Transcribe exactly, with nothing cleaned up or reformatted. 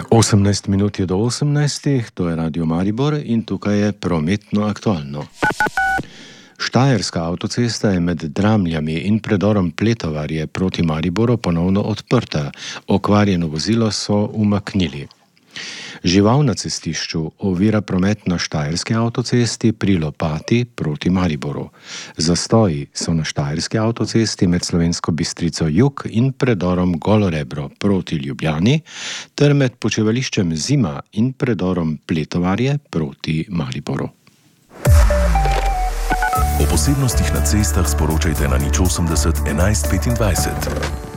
osemnajst minut je do osemnajstih, to je Radio Maribor in tukaj je prometno aktualno. Štajerska avtocesta je med Dramljami in predorom Pletovarje proti Mariboru ponovno odprta. Okvarjeno vozilo so umaknili. Žival na cestišču ovira promet na štajerski avtocesti pri Lopati proti Mariboru. Zastoji so na štajerski avtocesti med Slovensko Bistrico jug in predorom Golorebro proti Ljubljani ter med počivališčem Zima in predorom Pletovarje proti Mariboru. O posebnostih na cestah sporočajte na nič osemdeset enajst petindvajset.